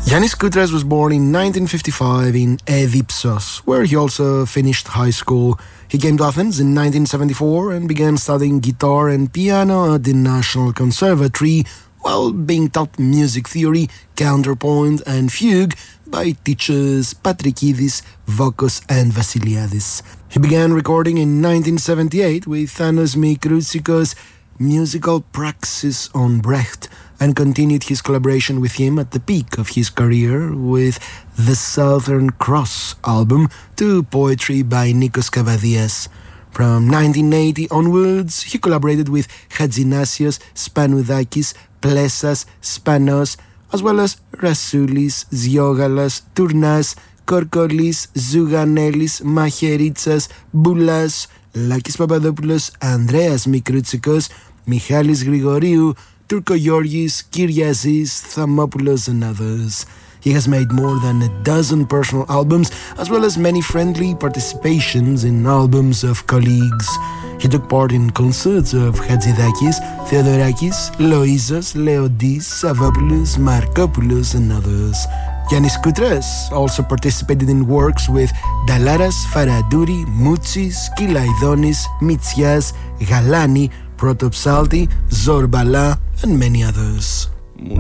Yannis Koutras was born in 1955 in Evipsos, where he also finished high school. He came to Athens in 1974 and began studying guitar and piano at the National Conservatory, while being taught music theory, counterpoint and fugue by teachers Patrikidis, Vokos and Vassiliadis. He began recording in 1978 with Thanos Mikroutsikos' musical praxis on Brecht, and continued his collaboration with him at the peak of his career with the Southern Cross album to poetry by Nikos Kavadias. From 1980 onwards, he collaborated with Hatzinasios, Spanoudakis, Plessas, Spanos, as well as Rasoulis, Ziogalas, Tournas, Korkolis, Zouganelis, Macheritsas, Boulas, Lakis Papadopoulos, Andreas Mikroutsikos, Michalis Grigoriou, Turko Georgis, Kyriazis, Thamopoulos and others. He has made more than a dozen personal albums, as well as many friendly participations in albums of colleagues. He took part in concerts of Hatzidakis, Theodorakis, Loizos, Leodis, Savopoulos, Markopoulos and others. Yannis Koutras also participated in works with Dalaras, Faradouri, Moutsis, Kilaidonis, Mitsias, Galani, Protopsalti, Zorbala and many others.